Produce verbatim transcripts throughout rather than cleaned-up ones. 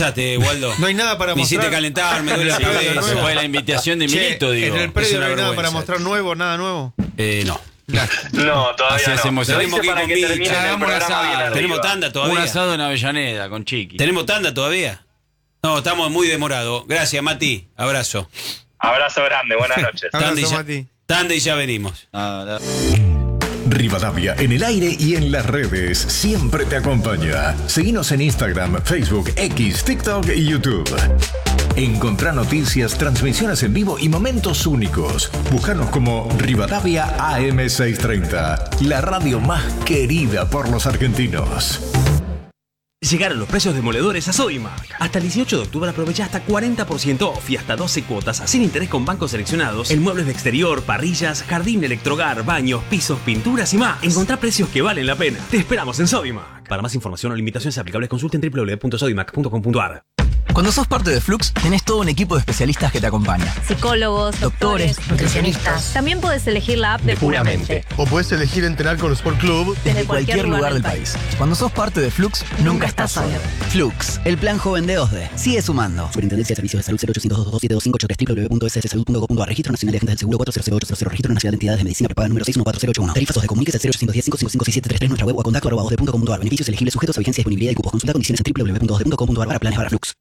Waldo. No hay nada para me mostrar. Me hiciste calentar, me duele la cabeza. Se fue la invitación de Milito, che, digo. ¿En el predio no hay vergüenza. nada para mostrar nuevo, nada nuevo? Eh, no. No, todavía Así no. hacemos. Lo Tenemos hice que para ir que con termine Micha, el hagamos un programa bien asado. arriba. Tenemos tanda todavía. Un asado en Avellaneda con Chiqui. ¿Tenemos tanda todavía? No, estamos muy demorados. Gracias, Mati. Abrazo. Abrazo grande, buenas noches. Abrazo, Tanda y ya, Mati. tanda y ya venimos. Ah, la- Rivadavia en el aire y en las redes siempre te acompaña. Seguinos en Instagram, Facebook, X, TikTok y YouTube. Encontrá noticias, transmisiones en vivo y momentos únicos. Búscanos como Rivadavia A M seiscientos treinta, la radio más querida por los argentinos. Llegaron los precios demoledores a Sodimac. Hasta el dieciocho de octubre aprovecha hasta cuarenta por ciento off y hasta doce cuotas sin interés con bancos seleccionados en muebles de exterior, parrillas, jardín, electrohogar, baños, pisos, pinturas y más. Encontrá precios que valen la pena. Te esperamos en Sodimac. Para más información o limitaciones aplicables consulten doble u doble u doble u punto sodimac punto com punto a r. Cuando sos parte de Flux, tenés todo un equipo de especialistas que te acompaña. Psicólogos, doctores, Doctores, nutricionistas. También puedes elegir la app de Puramente. O puedes elegir entrenar con Sport Club Desde cualquier lugar del país. Cuando sos parte de Flux, nunca estás solo. Flux, el plan joven de OSDE. Sigue sumando. Superintendencia de Servicios de Salud cero ochocientos dos dos siete dos cinco ocho tres doble u doble u doble u punto s s salud punto gov punto a r. Registro Nacional de Agentes del Seguro cuatro cero cero ocho cero cero. Registro Nacional de Entidades de Medicina Prepaga número seis uno cuatro cero ocho uno. Tarifas de comuníquese cero ochocientos diez cinco cinco cinco seis siete tres tres. Nuestra web o a contacto arroba osde punto com punto a r. Beneficios elegibles sujetos a vigencia, disponibilidad y cupos. Consulta condiciones en doble u doble u doble u punto osde punto com punto a r para planes para Flux.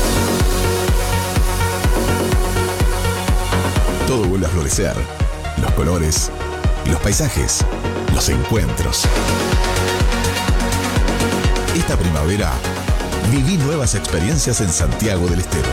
Todo vuelve a florecer. Los colores, los paisajes, los encuentros. Esta primavera, viví nuevas experiencias en Santiago del Estero.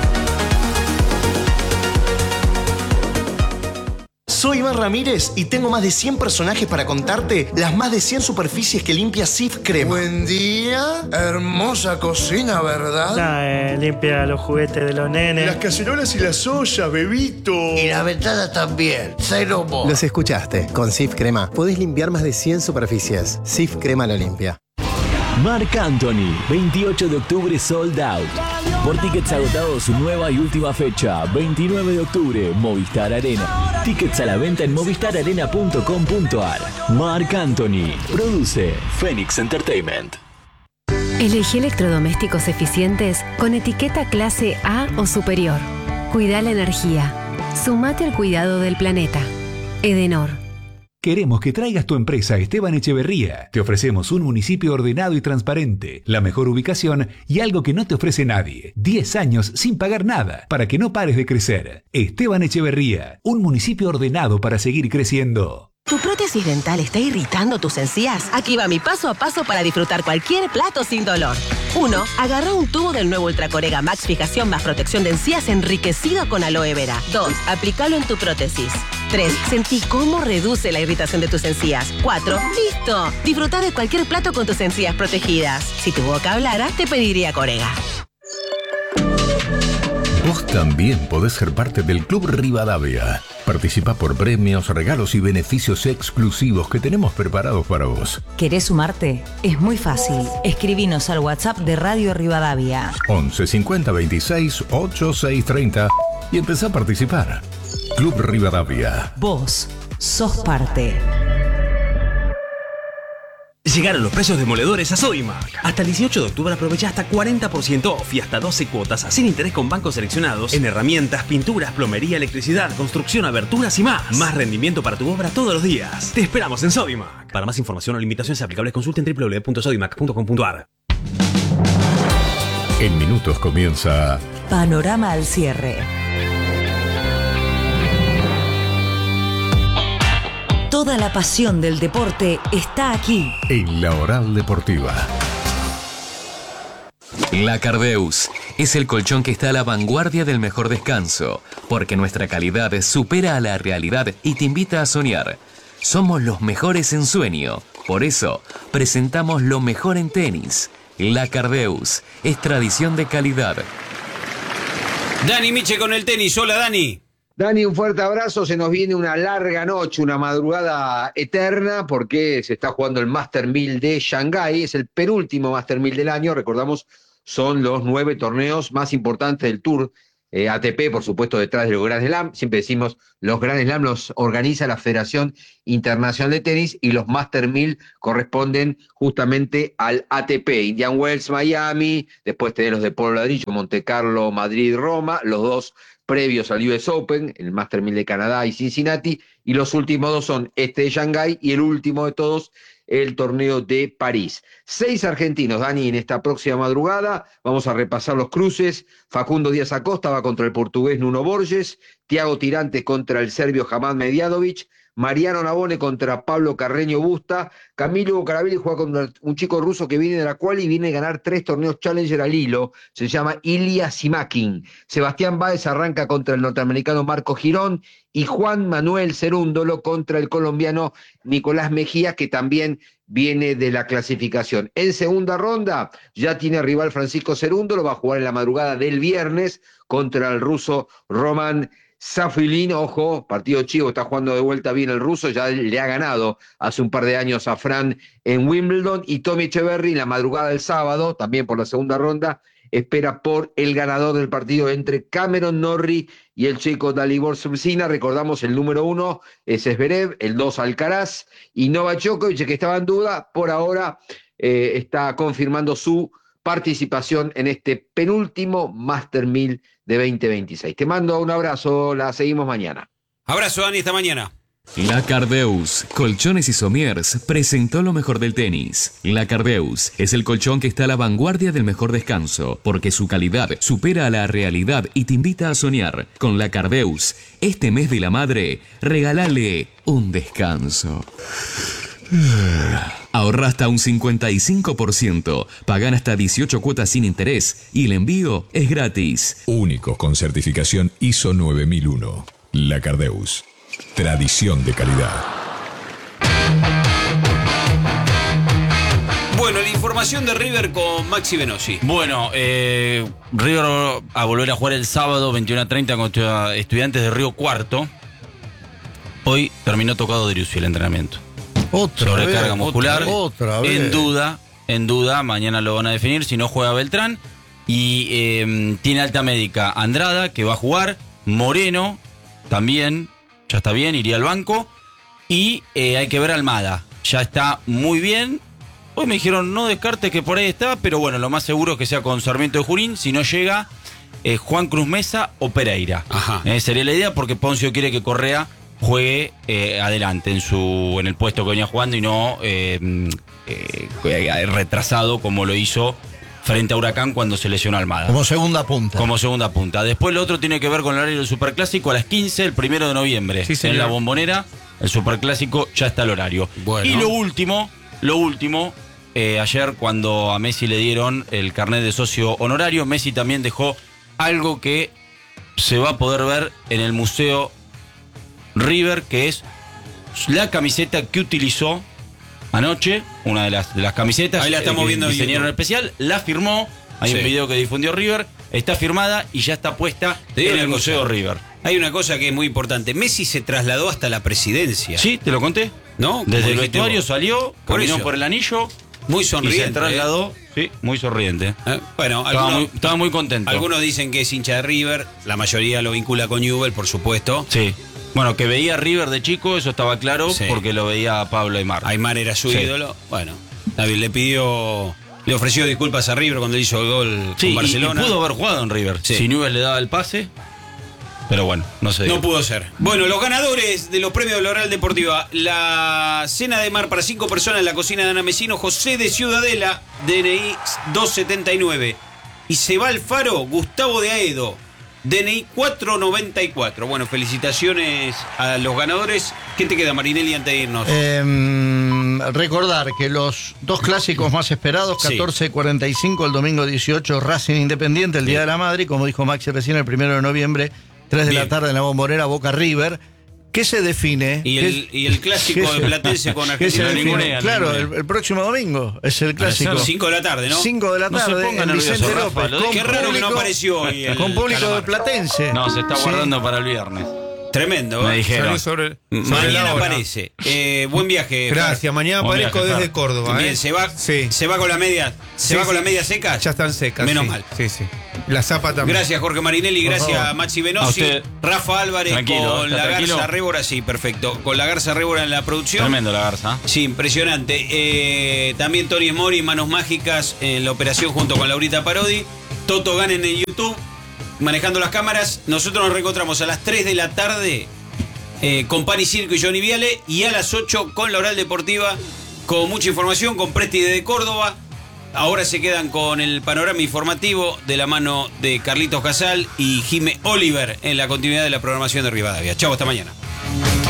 Soy Iván Ramírez y tengo más de cien personajes para contarte las más de cien superficies que limpia Sif Crema. Buen día, hermosa cocina, ¿verdad? Nah, eh, limpia los juguetes de los nenes. Las cacerolas y las ollas, bebito. Y la ventana también, cero mo. Los escuchaste, con Sif Crema podés limpiar más de cien superficies. Sif Crema lo limpia. Marc Anthony, veintiocho de octubre sold out. Por tickets agotados, su nueva y última fecha, veintinueve de octubre, Movistar Arena. Tickets a la venta en movistar arena punto com punto a r. Marc Anthony, produce Phoenix Entertainment. Elegí electrodomésticos eficientes con etiqueta clase A o superior. Cuida la energía. Sumate al cuidado del planeta. Edenor. Queremos que traigas tu empresa a Esteban Echeverría. Te ofrecemos un municipio ordenado y transparente, la mejor ubicación y algo que no te ofrece nadie. diez años sin pagar nada, para que no pares de crecer. Esteban Echeverría, un municipio ordenado para seguir creciendo. ¿Tu prótesis dental está irritando tus encías? Aquí va mi paso a paso para disfrutar cualquier plato sin dolor. uno. Agarra un tubo del nuevo Ultracorega Max Fijación más protección de encías enriquecido con aloe vera. dos. Aplícalo en tu prótesis. tres. Sentí cómo reduce la irritación de tus encías. cuatro. ¡Listo! Disfruta de cualquier plato con tus encías protegidas. Si tu boca hablara, te pediría Corega. Vos también podés ser parte del Club Rivadavia. Participa por premios, regalos y beneficios exclusivos que tenemos preparados para vos. ¿Querés sumarte? Es muy fácil. Escribinos al WhatsApp de Radio Rivadavia. once cincuenta veintiséis ochenta y seis treinta y empezá a participar. Club Rivadavia. Vos sos parte. Llegaron los precios demoledores a Sodimac. Hasta el dieciocho de octubre aprovecha hasta cuarenta por ciento off y hasta doce cuotas sin interés con bancos seleccionados en herramientas, pinturas, plomería, electricidad, construcción, aberturas y más. Más rendimiento para tu obra todos los días. Te esperamos en Sodimac. Para más información o limitaciones aplicables consulten doble u doble u doble u punto sodimac punto com punto a r. En minutos comienza Panorama al cierre. Toda la pasión del deporte está aquí. en la Oral Deportiva. La Cardeus es el colchón que está a la vanguardia del mejor descanso, porque nuestra calidad supera a la realidad y te invita a soñar. Somos los mejores en sueño, por eso presentamos lo mejor en tenis. La Cardeus es tradición de calidad. Dani Miche con el tenis. Hola, Dani. Dani, un fuerte abrazo. Se nos viene una larga noche, una madrugada eterna, porque se está jugando el Master mil de Shanghái. Es el penúltimo Master mil del año. Recordamos, son los nueve torneos más importantes del Tour Eh, A T P, por supuesto, detrás de los Grand Slam. Siempre decimos, los Grand Slam los organiza la Federación Internacional de Tenis y los Master mil corresponden justamente al A T P. Indian Wells, Miami, después tenés los de Polo Ladrillo, Monte Carlo, Madrid, Roma, los dos previos al U S Open, el Master mil de Canadá y Cincinnati, y los últimos dos son este de Shanghái y el último de todos, el torneo de París. Seis argentinos, Dani, en esta próxima madrugada. Vamos a repasar los cruces. Facundo Díaz Acosta va contra el portugués Nuno Borges, Thiago Tirantes contra el serbio Hamad Mediadovic, Mariano Navone contra Pablo Carreño Busta, Camilo Bucaravelli juega contra un chico ruso que viene de la cual y viene a ganar tres torneos Challenger al hilo, se llama Ilya Simakin. Sebastián Báez arranca contra el norteamericano Marco Girón y Juan Manuel Cerúndolo contra el colombiano Nicolás Mejía, que también viene de la clasificación. En segunda ronda ya tiene rival Francisco Cerúndolo, va a jugar en la madrugada del viernes contra el ruso Roman Safilin. Ojo, partido chivo, está jugando de vuelta bien el ruso, ya le ha ganado hace un par de años a Fran en Wimbledon, y Tommy Echeverry en la madrugada del sábado, también por la segunda ronda, espera por el ganador del partido entre Cameron Norrie y el checo Dalibor Subsina. Recordamos, el número uno es Zverev, el dos Alcaraz, y Novak Djokovic, que estaba en duda, por ahora eh, está confirmando su participación en este penúltimo Master mil de veinte veintiséis. Te mando un abrazo, la seguimos mañana. Abrazo, Dani, esta mañana. La Cardeus, Colchones y Somiers, presentó lo mejor del tenis. La Cardeus es el colchón que está a la vanguardia del mejor descanso, porque su calidad supera a la realidad y te invita a soñar. Con La Cardeus, este mes de la madre, regálale un descanso. Ahorra hasta un cincuenta y cinco por ciento, pagan hasta dieciocho cuotas sin interés y el envío es gratis. Único con certificación I S O nueve mil uno. La Cardeus. Tradición de calidad. Bueno, la información de River con Maxi Venosi. Bueno, eh, River a volver a jugar el sábado veintiuno a treinta contra Estudiantes de Río Cuarto. Hoy terminó tocado de Driussi el entrenamiento. Otra Sobrecarga vez, muscular. Otra, otra vez. En duda, en duda, mañana lo van a definir si no juega Beltrán. Y eh, tiene alta médica Andrada, que va a jugar. Moreno, también, ya está bien, iría al banco. Y eh, hay que ver a Almada, ya está muy bien. Hoy me dijeron, no descarte que por ahí está, pero bueno, lo más seguro es que sea con Sarmiento de Junín. Si no llega, eh, Juan Cruz Mesa o Pereira. Ajá. Eh, sería la idea, porque Poncio quiere que Correa juegue eh, adelante en su en el puesto que venía jugando y no eh, eh, retrasado como lo hizo frente a Huracán cuando se lesionó Almada. Como segunda punta. Como segunda punta. Después lo otro tiene que ver con el horario del Superclásico a las quince, el primero de noviembre. Sí, en la Bombonera, el Superclásico ya está el horario. Bueno. Y lo último, lo último, eh, ayer cuando a Messi le dieron el carnet de socio honorario, Messi también dejó algo que se va a poder ver en el Museo River, que es la camiseta que utilizó anoche, una de las, de las camisetas. Ahí la estamos eh, viendo en diseñaron YouTube. especial, la firmó, hay sí. un video que difundió River, está firmada y ya está puesta en el Museo River. Hay una cosa que es muy importante, Messi se trasladó hasta la presidencia. Sí, te lo conté. ¿No? Desde el vestuario salió, por caminó eso. por el anillo. Muy sonriente. Y se trasladó, eh. sí, muy sonriente. Eh, bueno, estaba, algunos, muy, estaba muy contento. Algunos dicen que es hincha de River, la mayoría lo vincula con Newell, por supuesto. Sí. Bueno, que veía a River de chico, eso estaba claro, sí. porque lo veía a Pablo Aimar. Aimar era su sí. ídolo. Bueno, David le pidió, le ofreció disculpas a River cuando hizo el gol sí, con Barcelona. Y, y pudo haber jugado en River. Sí. Si Newell le daba el pase, pero bueno, no sé. No pudo ser. Bueno, los ganadores de los premios de la Oral Deportiva. La cena de mar para cinco personas en la cocina de Ana Mesino, José de Ciudadela, D N I dos setenta y nueve. Y se va al Faro, Gustavo de Aedo, D N I cuatro noventa y cuatro. Bueno, felicitaciones a los ganadores. ¿Qué te queda, Marinelli, antes de irnos? Eh, recordar que los dos clásicos más esperados, catorce cuarenta y cinco el domingo dieciocho, Racing Independiente, el Día sí. de la Madre, como dijo Maxi recién, el primero de noviembre, tres de Bien. la tarde en la Bombonera, Boca River. ¿Qué se define? Y el, y el clásico de Platense con Argentina. Ninguna, claro, el, el próximo domingo es el clásico. cinco de la tarde, ¿no? cinco de la tarde, no se pongan en Vicente nervioso, López. Rafa, Qué raro que no apareció hoy el con público Calamar. de Platense. No, se está guardando sí. para el viernes. Tremendo. Me ¿eh? dijeron. Sobre, sobre Mañana la hora. aparece. Eh, buen viaje. Gracias, mañana Buen aparezco viaje, desde Fer. Córdoba. Bien, ¿eh? se va, Sí. se va con la media, se Sí, va con sí. la media seca. Ya están secas. Menos sí. mal. Sí, sí. La zapa también. Gracias Jorge Marinelli, Por gracias favor. Maxi A Benosi, usted. Rafa Álvarez Tranquilo, con ¿está la tranquilo? Garza Révora, sí, perfecto. Con la Garza Révora en la producción. Tremendo la Garza. Sí, impresionante. Eh, también Tony Mori, Manos Mágicas en la operación junto con Laurita Parodi. Toto Ganen en YouTube, manejando las cámaras. Nosotros nos reencontramos a las tres de la tarde eh, con Pan y Circo y Johnny Viale. Y a las ocho con la Oral Deportiva, con mucha información, con Presti de Córdoba. Ahora se quedan con el panorama informativo de la mano de Carlitos Casal y Jime Oliver en la continuidad de la programación de Rivadavia. Chau, hasta mañana.